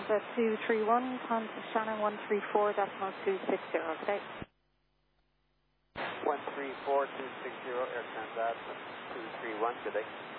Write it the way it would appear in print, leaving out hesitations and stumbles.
Transat 231, contact Shannon 134.260, good day. 134.260, Air Transat 231, good day.